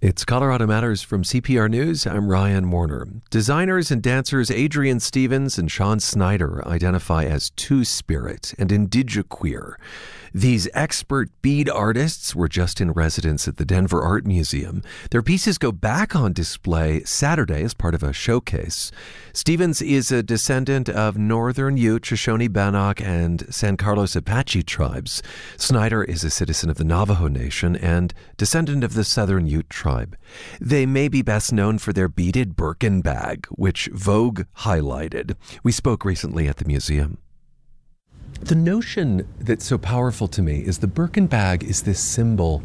It's Colorado Matters from CPR News. I'm Ryan Warner. Designers and dancers Adrian Stevens and Sean Snyder identify as Two-Spirit and Indigiqueer. These expert bead artists were just in residence at the Denver Art Museum. Their pieces go back on display Saturday as part of a showcase. Stevens is a descendant of Northern Ute, Shoshone, Bannock, and San Carlos Apache tribes. Snyder is a citizen of the Navajo Nation and descendant of the Southern Ute tribe. They may be best known for their beaded Birkin bag, which Vogue highlighted. We spoke recently at the museum. The notion that's so powerful to me is the Birkin bag is this symbol.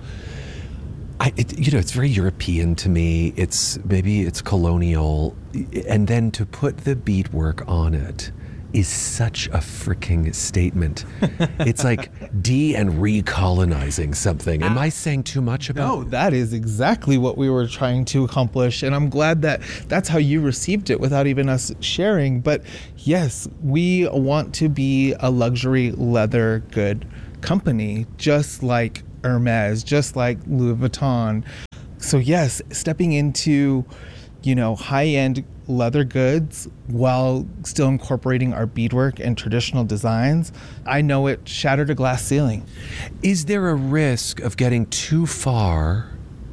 It's very European to me. Maybe it's colonial. And then to put the beadwork on it is such a freaking statement. It's like and recolonizing something. Am I saying too much about it? No, that is exactly what we were trying to accomplish. And I'm glad that that's how you received it without even us sharing. But yes, we want to be a luxury leather good company, just like Hermes, just like Louis Vuitton. So yes, stepping into, high-end leather goods while still incorporating our beadwork and traditional designs, I know it shattered a glass ceiling. Is there a risk of getting too far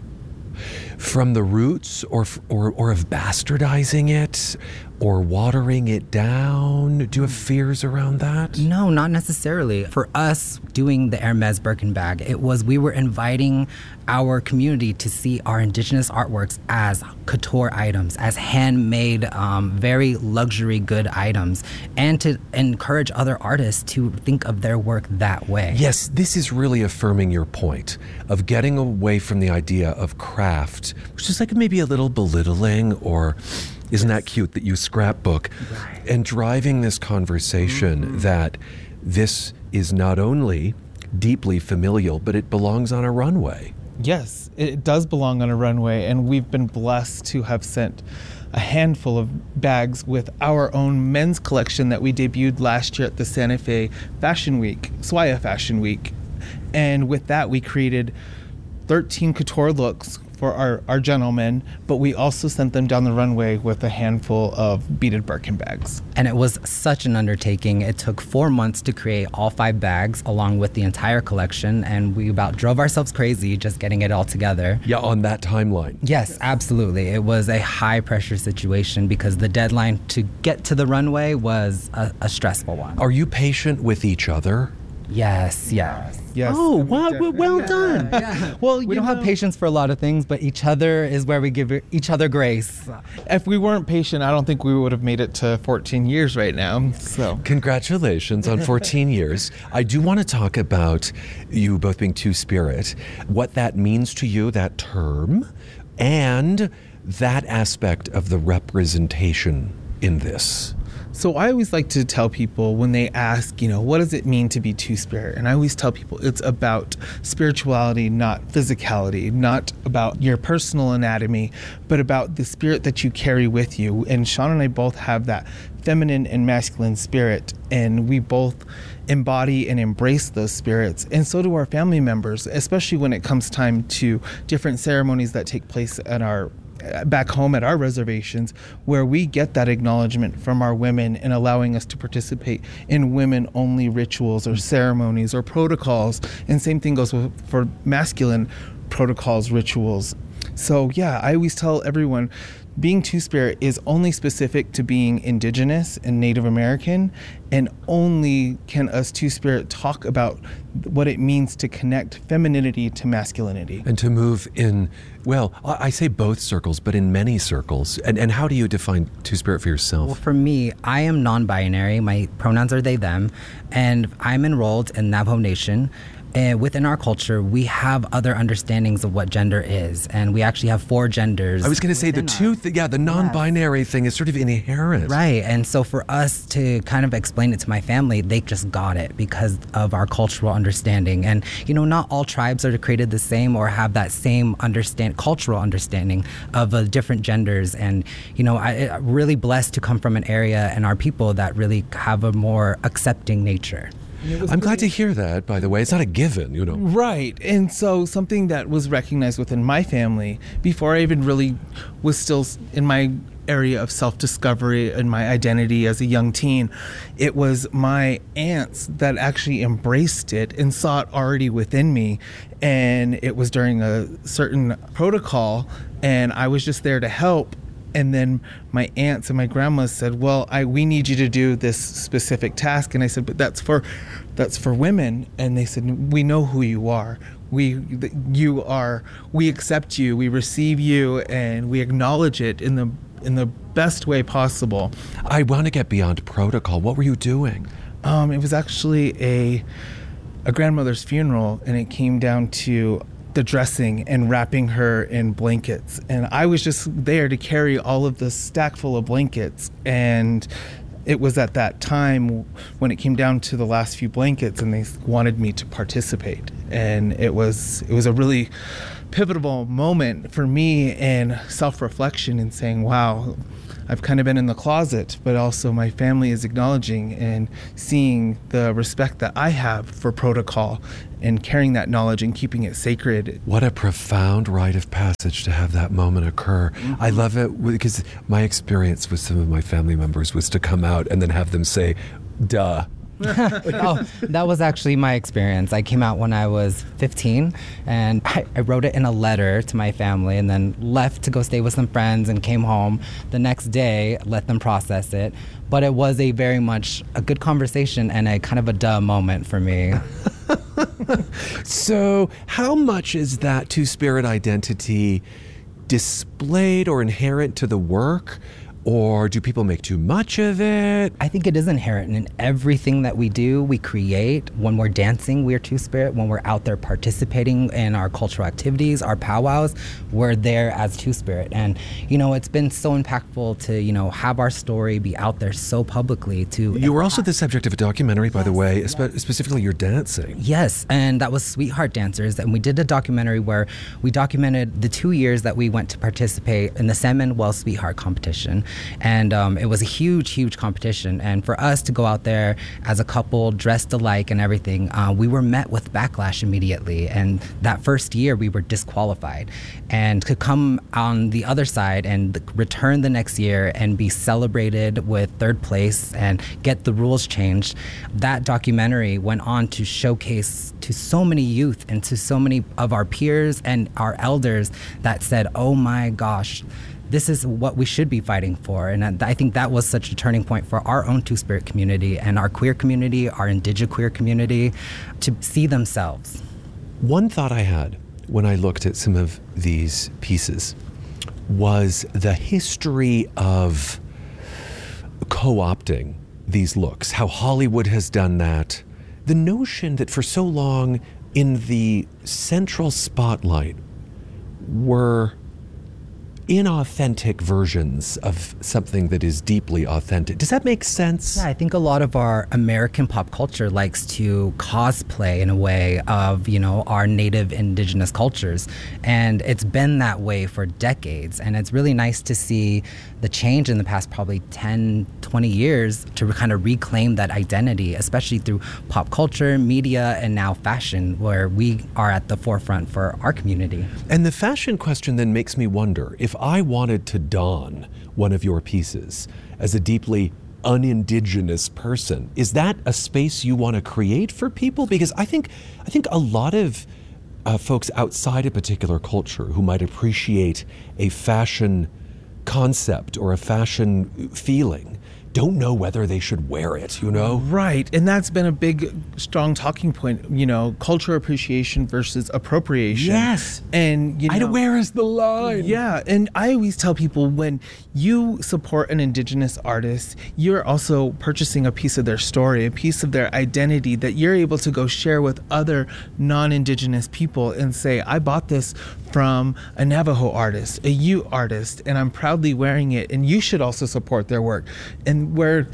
from the roots or of bastardizing it or watering it down? Do you have fears around that? No, not necessarily. For us doing the Hermes Birkin bag, we were inviting our community to see our indigenous artworks as couture items, as handmade, very luxury good items, and to encourage other artists to think of their work that way. Yes, this is really affirming your point of getting away from the idea of craft, which is like maybe a little belittling or isn't that cute that you scrapbook, right, and driving this conversation that this is not only deeply familial, but it belongs on a runway. Yes, it does belong on a runway, and we've been blessed to have sent a handful of bags with our own men's collection that we debuted last year at the Santa Fe Fashion Week, SWAIA Fashion Week. And with that, we created 13 couture looks for our gentlemen, but we also sent them down the runway with a handful of beaded Birkin bags. And it was such an undertaking. It took 4 months to create all 5 bags along with the entire collection, and we about drove ourselves crazy just getting it all together. Yeah, on that timeline. Yes, absolutely. It was a high pressure situation because the deadline to get to the runway was a stressful one. Are you patient with each other? Yes. Oh, wow, well done. Yeah. Well, we don't have patience for a lot of things, but each other is where we give each other grace. If we weren't patient, I don't think we would have made it to 14 years right now. So congratulations on 14 years. I do want to talk about you both being Two-Spirit, what that means to you, that term, and that aspect of the representation in this. So I always like to tell people when they ask, what does it mean to be Two-Spirit? And I always tell people it's about spirituality, not physicality, not about your personal anatomy, but about the spirit that you carry with you. And Sean and I both have that feminine and masculine spirit, and we both embody and embrace those spirits. And so do our family members, especially when it comes time to different ceremonies that take place at back home at our reservations, where we get that acknowledgement from our women and allowing us to participate in women-only rituals or ceremonies or protocols. And same thing goes for masculine protocols, rituals. So yeah, I always tell everyone, being Two-Spirit is only specific to being Indigenous and Native American, and only can us Two-Spirit talk about what it means to connect femininity to masculinity. And to move in, well, I say both circles, but in many circles. And how do you define Two-Spirit for yourself? Well, for me, I am non-binary. My pronouns are they, them, and I'm enrolled in Navajo Nation. And within our culture, we have other understandings of what gender is, and we actually have 4 genders. I was going to say the non-binary thing is sort of inherent. Right, and so for us to kind of explain it to my family, they just got it because of our cultural understanding. And, not all tribes are created the same or have that same cultural understanding of different genders. And, I'm really blessed to come from an area and our people that really have a more accepting nature. I'm glad to hear that, by the way. It's not a given, you know. Right. And so something that was recognized within my family before I even really was still in my area of self-discovery and my identity as a young teen, it was my aunts that actually embraced it and saw it already within me. And it was during a certain protocol, and I was just there to help. And then my aunts and my grandma said, well, we need you to do this specific task. And I said, but that's for women. And they said, we know who you are. We accept you, we receive you, and we acknowledge it in the best way possible. I want to get beyond protocol. What were you doing? It was actually a grandmother's funeral, and it came down to the dressing and wrapping her in blankets. And I was just there to carry all of the stack full of blankets. And it was at that time when it came down to the last few blankets, and they wanted me to participate. And it was a really pivotal moment for me in self-reflection and saying, wow, I've kind of been in the closet, but also my family is acknowledging and seeing the respect that I have for protocol and carrying that knowledge and keeping it sacred. What a profound rite of passage to have that moment occur. Mm-hmm. I love it because my experience with some of my family members was to come out and then have them say, duh. Oh, that was actually my experience. I came out when I was 15, and I wrote it in a letter to my family and then left to go stay with some friends and came home the next day, let them process it. But it was a very much a good conversation and a kind of a duh moment for me. So how much is that two-spirit identity displayed or inherent to the work? Or do people make too much of it? I think it is inherent in everything that we do, we create. When we're dancing, we're two-spirit. When we're out there participating in our cultural activities, our powwows, we're there as two-spirit. And, it's been so impactful to, have our story be out there so publicly. You were also the subject of a documentary, by the way, specifically your dancing. Yes, and that was Sweetheart Dancers. And we did a documentary where we documented the 2 years that we went to participate in the San Manuel Sweetheart competition. And it was a huge, huge competition. And for us to go out there as a couple dressed alike and everything, we were met with backlash immediately. And that first year, we were disqualified. And to come on the other side and return the next year and be celebrated with third place and get the rules changed, that documentary went on to showcase to so many youth and to so many of our peers and our elders that said, oh my gosh, this is what we should be fighting for. And I think that was such a turning point for our own two-spirit community and our queer community, our indigenous queer community, to see themselves. One thought I had when I looked at some of these pieces was the history of co-opting these looks, how Hollywood has done that. The notion that for so long in the central spotlight were inauthentic versions of something that is deeply authentic. Does that make sense? Yeah, I think a lot of our American pop culture likes to cosplay in a way of, our native indigenous cultures. And it's been that way for decades. And it's really nice to see the change in the past probably 10, 20 years to kind of reclaim that identity, especially through pop culture, media, and now fashion, where we are at the forefront for our community. And the fashion question then makes me wonder, if I wanted to don one of your pieces as a deeply unindigenous person, is that a space you want to create for people? Because I think a lot of folks outside a particular culture who might appreciate a fashion concept or a fashion feeling don't know whether they should wear it, Right. And that's been a big, strong talking point, cultural appreciation versus appropriation. Yes. And, where is the line? Yeah. And I always tell people, when you support an indigenous artist, you're also purchasing a piece of their story, a piece of their identity that you're able to go share with other non-indigenous people and say, I bought this from a Navajo artist, a Ute artist, and I'm proudly wearing it, and you should also support their work. And where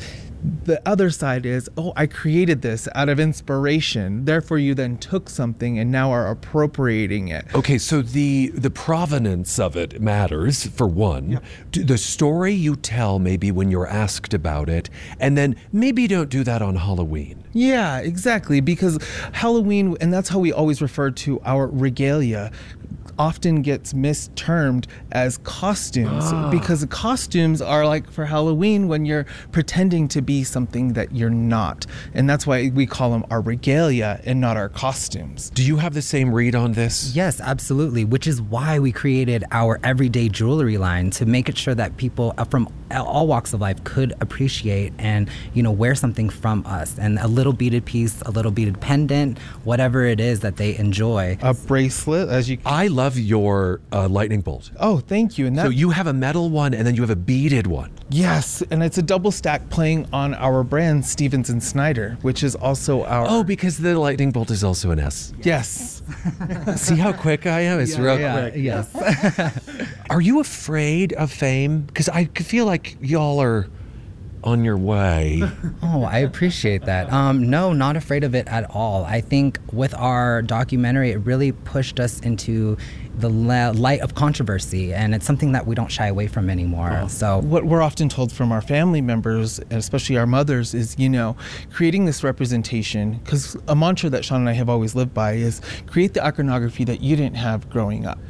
The other side is, oh, I created this out of inspiration. Therefore, you then took something and now are appropriating it. Okay, so the provenance of it matters, for one. Yeah. The story you tell maybe when you're asked about it, and then maybe don't do that on Halloween. Yeah, exactly, because Halloween, and that's how we always refer to our regalia, often gets mistermed as costumes because costumes are like for Halloween when you're pretending to be something that you're not. And that's why we call them our regalia and not our costumes. Do you have the same read on this? Yes, absolutely, which is why we created our everyday jewelry line to make it sure that people from all walks of life could appreciate and, wear something from us. And a little beaded piece, a little beaded pendant, whatever it is that they enjoy. A bracelet, I love your lightning bolt. Oh, thank you. And so you have a metal one and then you have a beaded one. Yes, and it's a double stack playing on our brand, Stevens & Snyder, which is also our... Oh, because the lightning bolt is also an S. Yes. See how quick I am? It's real quick. Yes. Are you afraid of fame? Because I feel like y'all are on your way. Oh, I appreciate that. No, not afraid of it at all. I think with our documentary, it really pushed us into the light of controversy, and it's something that we don't shy away from anymore. So what we're often told from our family members, and especially our mothers, is, creating this representation, because a mantra that Sean and I have always lived by is create the iconography that you didn't have growing up.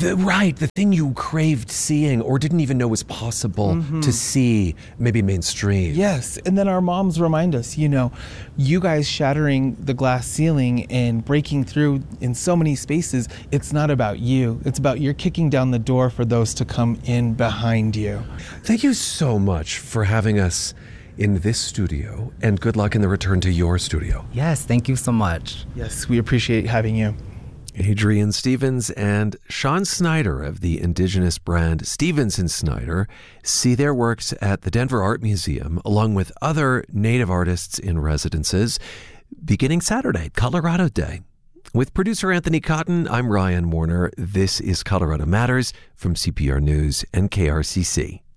The thing you craved seeing or didn't even know was possible to see, maybe mainstream. Yes, and then our moms remind us, you guys shattering the glass ceiling and breaking through in so many spaces, it's not about you. It's about you're kicking down the door for those to come in behind you. Thank you so much for having us in this studio, and good luck in the return to your studio. Yes, thank you so much. Yes, we appreciate having you. Adrian Stevens and Sean Snyder of the indigenous brand Stevens & Snyder see their works at the Denver Art Museum along with other Native artists in residences beginning Saturday, Colorado Day. With producer Anthony Cotton, I'm Ryan Warner. This is Colorado Matters from CPR News and KRCC.